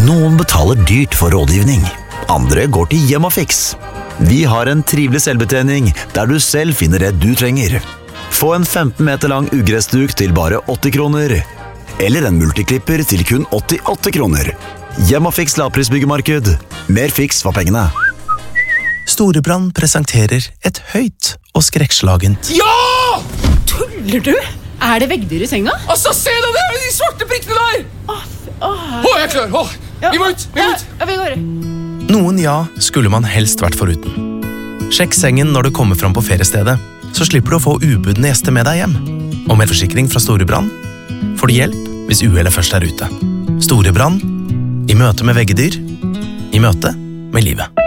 Noen betaler dyrt for rådgivning. Andre går til Hjemmafix. Vi har en trivelig selvbetjening der du selv finner det du trenger. Få en 15 meter lang ugressduk til bare 80 kroner. Eller en multiklipper til kun 88 kroner. Hjemmafix lavprisbyggemarked. Mer fiks for pengene. Storebrand presenterer et høyt og skrekkslagent. Ja! Tuller du? Er det veggdyr i senga? Altså, se da, det er de svarte prikkene der! Jeg er klar. Vi må ut. Ja, vi går. Noen ja skulle man helst vært foruten. Sjekk sengen når du kommer fram på feriestedet, så slipper du å få ubudne gjester med deg hjem. Og med forsikring fra Storebrand får du hjelp hvis uhellet først er ute. Storebrand, i møte med veggedyr, i møte med livet.